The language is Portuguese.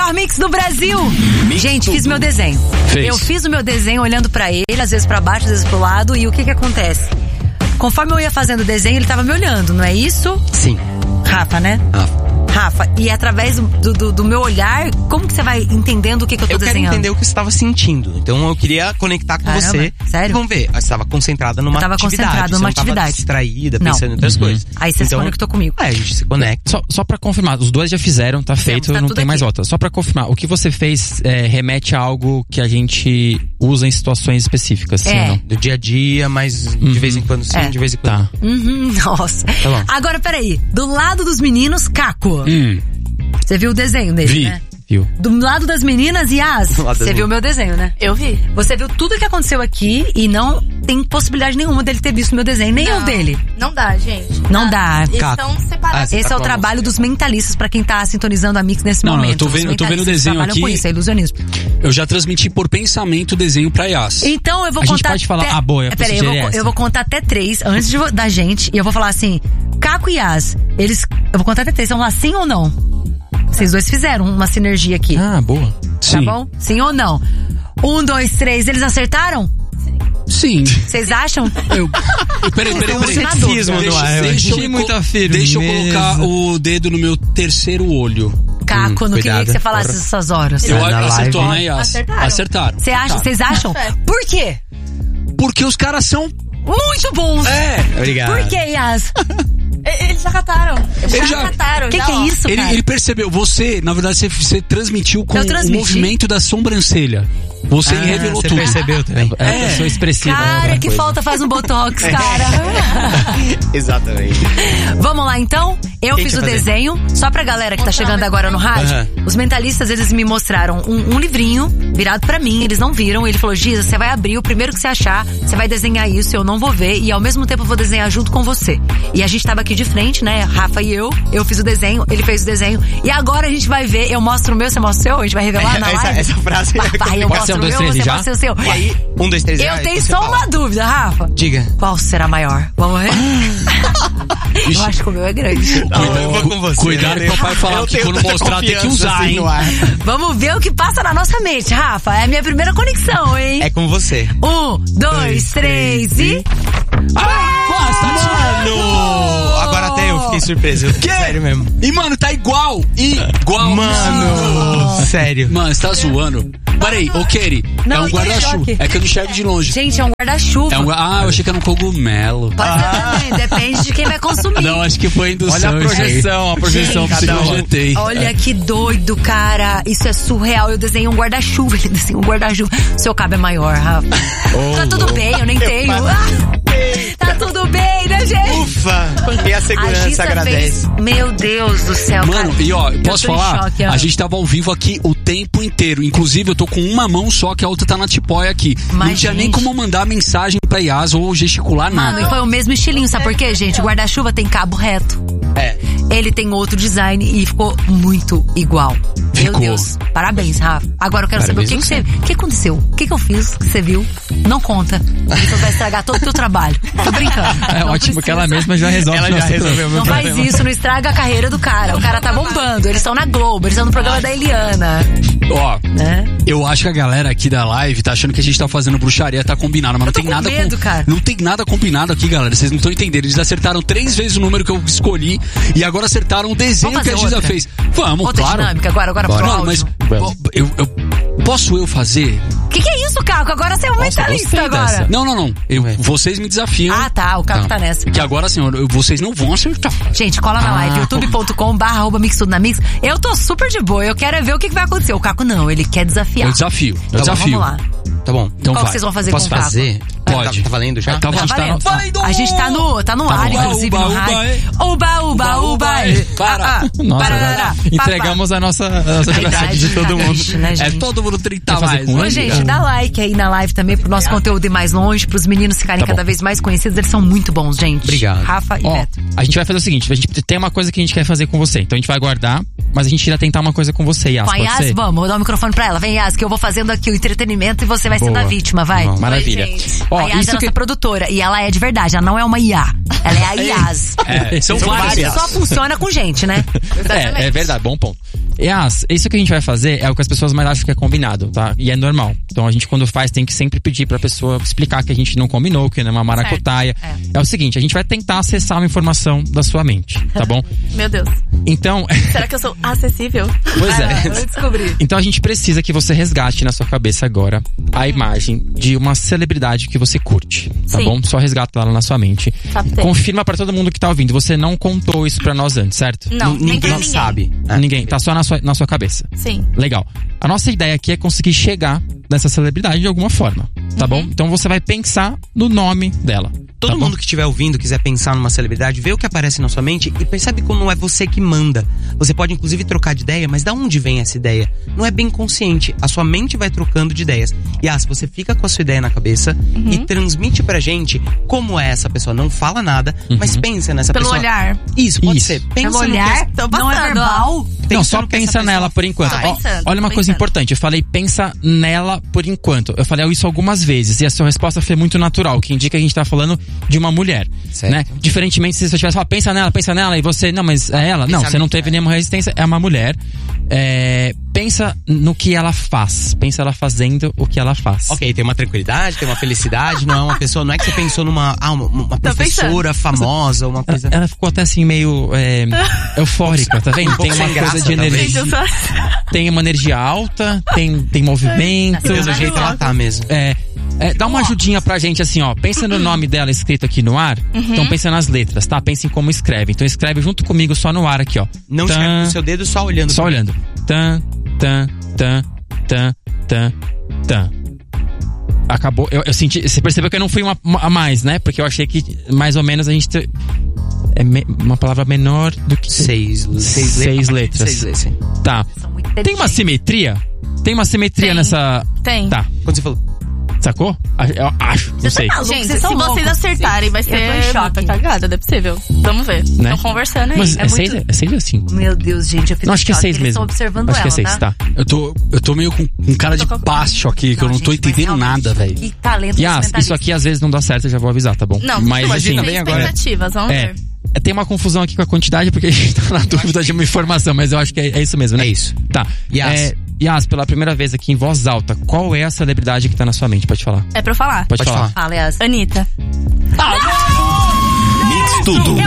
melhor mix do Brasil. Gente, fiz meu desenho. Eu fiz o meu desenho olhando pra ele, às vezes pra baixo, às vezes pro lado. E o que acontece? Conforme eu ia fazendo o desenho, ele tava me olhando, não é isso? Sim. Rafa, né? Rafa, e através do meu olhar, como que você vai entendendo o que eu tô desenhando? Eu quero entender o que você estava sentindo. Então eu queria conectar com você. Sério? Vamos ver. Você estava concentrada numa atividade. Concentrada numa atividade. Tava distraída, pensando em outras coisas. Aí você se conectou comigo. A gente se conecta. Só pra confirmar, os dois já fizeram, tá feito, não tem mais volta. Só pra confirmar, o que você fez remete a algo que a gente usa em situações específicas, sim ou não? Do dia a dia, mas de vez em quando sim, de vez em quando. Tá. Nossa. Tá bom. Agora, peraí. Do lado dos meninos, Caco. Você viu o desenho dele, né? Viu. Do lado das meninas, Yas, você viu o meu desenho, né? Eu vi. Você viu tudo o que aconteceu aqui e não tem possibilidade nenhuma dele ter visto o meu desenho, nem eu dele. Não dá, gente. Não dá. Eles estão separados. Esse é o trabalho dos mentalistas, pra quem tá sintonizando a Mix nesse momento. Eu tô vendo o desenho aqui. Com isso, é ilusionismo. Eu já transmiti por pensamento o desenho pra Yas. Então eu vou a contar. A gente pode falar, boa, peraí, eu vou contar até 3 antes da gente. E eu vou falar assim: Caco e Yas, eu vou contar até 3. Vão lá, sim ou não? Vocês dois fizeram uma sinergia aqui. Boa. Tá bom? Sim ou não? 1, 2, 3, eles acertaram? Sim. Vocês acham? Peraí. Deixa eu colocar o dedo no meu terceiro olho. Caco, não queria que você falasse essas horas. Acertou, né, Yas? Acertaram. Vocês acham? Por quê? Porque os caras são muito bons. Obrigado. Por que, Yas? Eles já cataram. O que é isso, cara? Ele percebeu. Você, na verdade, você transmitiu com o movimento da sobrancelha. Você revelou tudo. Você percebeu também. É pessoa expressiva. Cara, que falta faz um botox, cara. Exatamente. Vamos lá, então. Eu fiz o desenho. Só pra galera que tá chegando agora no rádio. Os mentalistas, eles me mostraram um livrinho virado pra mim. Eles não viram. Ele falou: Giza, você vai abrir o primeiro que você achar. Você vai desenhar isso, eu não vou ver. E ao mesmo tempo eu vou desenhar junto com você. E a gente tava aqui de frente, né? Rafa e eu. Eu fiz o desenho, ele fez o desenho. E agora a gente vai ver. Eu mostro o meu, você mostra o seu? A gente vai revelar na live? Essa frase eu mostro o meu, você mostra o seu. E aí, 1, 2, 3. Eu tenho só uma dúvida, Rafa. Diga. Qual será maior? Vamos ver? Eu acho que o meu é grande. Eu vou com você. Cuidado que o papai falar que quando mostrar tem que usar, hein? Vamos ver o que passa na nossa mente, Rafa. É a minha primeira conexão, hein? É com você. 1, 2, 3 e... Mano! Agora até eu fiquei surpreso. Sério mesmo. E, mano, tá igual. Mano, sério. Mano, você tá zoando. Peraí, Keri, é um guarda-chuva. É que eu não enxergo de longe. Gente, é um guarda-chuva. Eu achei que era um cogumelo. Pode ser também, depende de quem vai consumir. Não, acho que foi indução. Olha a projeção que eu projetei. Olha que doido, cara. Isso é surreal. Eu desenhei um guarda-chuva, ele desenhou um guarda-chuva. Seu cabo é maior, Rafa. Tá tudo bem, eu nem tenho. Tá tudo bem, né, gente? Ufa! E a segurança agradece. Meu Deus do céu, mano, cara. e posso falar? A gente tava ao vivo aqui o tempo inteiro. Inclusive, eu tô com uma mão só, que a outra tá na tipóia aqui. Mas, não tinha nem como mandar mensagem pra Yas ou gesticular nada. Mano, e foi o mesmo estilinho, sabe por quê, gente? O guarda-chuva tem cabo reto. Ele tem outro design e ficou muito igual. Meu Deus. Parabéns, Rafa. Agora eu quero saber o que aconteceu. O que eu fiz que você viu? Não conta. Isso vai estragar todo o teu trabalho. Tô brincando. É ótimo que ela mesma já resolve. Ela já resolveu. Não faz isso, não estraga a carreira do cara. O cara tá bombando. Eles estão na Globo, eles estão no programa da Eliana. Eu acho que a galera aqui da live tá achando que a gente tá fazendo bruxaria, tá combinado, mas não tem nada cara. Não tem nada combinado aqui, galera. Vocês não estão entendendo. Eles acertaram 3 vezes o número que eu escolhi e agora acertaram o desenho que a Giza fez. Vamos, outra claro. Dinâmica agora pro Não, mas posso eu fazer? Que é isso, Caco? Agora você é um mentalista agora. Não. Vocês me desafiam. Ah, tá. O Caco tá nessa. Que agora, assim, vocês não vão acertar. Gente, cola na live, youtube.com/mix tudo na mix. Eu tô super de boa. Eu quero ver o que vai acontecer. O Caco não, ele quer desafiar. Eu desafio. Vamos lá. Tá bom. Então qual que vocês vão fazer Posso com o Caco? fazer? Pode. Tá valendo já? Tá valendo. A gente tá no ar, inclusive, no rádio. Uba. Nossa, entregamos a nossa verdade de todo mundo. É todo mundo 30 mais. Ô, gente, dá like aí na live também pro nosso conteúdo ir mais longe, pros meninos ficarem cada vez mais conhecidos. Eles são muito bons, gente. Obrigado. Rafa e Beto. A gente vai fazer o seguinte, a gente tem uma coisa que a gente quer fazer com você. Então a gente vai aguardar, mas a gente irá tentar uma coisa com você, Yas. Com a Yas, vamos. Vou dar o microfone pra ela. Vem, Yas, que eu vou fazendo aqui o entretenimento e você vai sendo a vítima, vai. Bom, maravilha. A Yas é nossa produtora e ela é de verdade, ela não é uma IA. Ela é a Yas. São várias. Só funciona com gente, né? É verdade, bom ponto. Isso que a gente vai fazer é o que as pessoas mais acham que é combinado, tá? E é normal. Então a gente, quando faz, tem que sempre pedir pra pessoa explicar que a gente não combinou, que não é uma maracutaia. É o seguinte, a gente vai tentar acessar uma informação da sua mente, tá bom? Meu Deus. Então... Será que eu sou acessível? Pois é. Eu descobri. Então a gente precisa que você resgate na sua cabeça agora a imagem de uma celebridade que você curte, tá bom? Só resgata ela na sua mente. Confirma pra todo mundo que tá ouvindo, você não contou isso pra nós antes, certo? Não, ninguém sabe. Ninguém, tá só na sua cabeça. Sim. Legal. A nossa ideia aqui é conseguir chegar nessa celebridade de alguma forma, tá bom? Então você vai pensar no nome dela. Todo mundo que estiver ouvindo, quiser pensar numa celebridade, vê o que aparece na sua mente e percebe como não é você que manda. Você pode inclusive trocar de ideia, mas da onde vem essa ideia? Não é bem consciente. A sua mente vai trocando de ideias. E se você fica com a sua ideia na cabeça e transmite pra gente como é essa pessoa. Não fala nada, mas pensa nessa pessoa. Pelo olhar. Isso, pode ser. Pensa pelo olhar? Não é verbal? Não, só pensa nela por enquanto. Olha uma coisa importante. Eu falei, pensa nela por enquanto. Eu falei isso algumas vezes e a sua resposta foi muito natural, que indica que a gente tá falando de uma mulher, né? Diferentemente se você tivesse falado, pensa nela, e você, não, mas é ela? Não, você não teve nenhuma resistência, é uma mulher. Pensa no que ela faz. Pensa ela fazendo o que ela faz. Ok, tem uma tranquilidade, tem uma felicidade, não é uma pessoa, não é que você pensou numa uma professora famosa, uma coisa... Ela ficou até assim meio eufórica, tá vendo? Tem uma coisa de energia. Tem uma energia alta, tem movimento. Pelo jeito ela tá mesmo. Dá uma ajudinha pra gente assim, ó. Pensa no nome dela escrito aqui no ar. Então pensa nas letras, tá? Pensa em como escreve. Então escreve junto comigo só no ar aqui, ó. Não escreve com o seu dedo, só olhando. Só olhando. Acabou. Eu senti. Você percebeu que eu não fui a mais, né? Porque eu achei que mais ou menos a gente uma palavra menor do que 6 letras. 6 letras. Tá. Tem uma simetria? Tem uma simetria nessa. Tem. Tá. Quando você falou. Sacou? Eu acho, não sei. Gente, se vocês acertarem, vai ser muita cagada, não é possível. Vamos ver. Né? Estão conversando aí. Mas é 6 ou 5? Meu Deus, gente, eu fiz não, acho que é 6 mesmo. Estão observando acho ela, que é 6, tá? Eu tô meio com cara de pasto aqui, que eu não tô entendendo nada, velho. Que talento. Isso aqui às vezes não dá certo, eu já vou avisar, tá bom? Não, mas imagina assim, bem agora. Expectativas, vamos ver. Tem uma confusão aqui com a quantidade, porque a gente tá na dúvida de uma informação, mas eu acho que é isso mesmo, né? É isso. Tá. Yas, pela primeira vez aqui em voz alta, qual é a celebridade que tá na sua mente? Pode falar. É pra eu falar? Pode falar. Fala, Yas. Anitta. Mix Tudo.